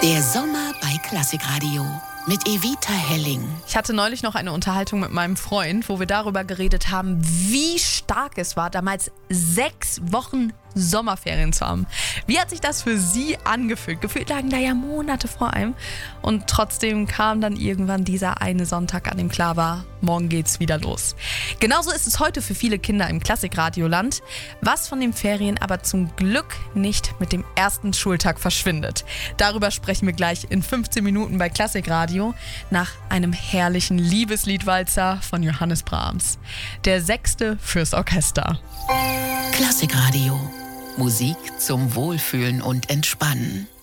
Der Sommer bei Klassikradio mit Evita Helling. Ich hatte neulich noch eine Unterhaltung mit meinem Freund, wo wir darüber geredet haben, wie stark es war, damals 6 Wochen Sommerferien zu haben. Wie hat sich das für sie angefühlt? Gefühlt lagen da ja Monate vor einem. Und trotzdem kam dann irgendwann dieser eine Sonntag, an dem klar war, morgen geht's wieder los. Genauso ist es heute für viele Kinder im Klassikradioland, was von den Ferien aber zum Glück nicht mit dem ersten Schultag verschwindet. Darüber sprechen wir gleich in 15 Minuten bei Klassikradio nach einem herrlichen Liebesliedwalzer von Johannes Brahms. Der 6. fürs Orchester. Klassikradio. Musik zum Wohlfühlen und Entspannen.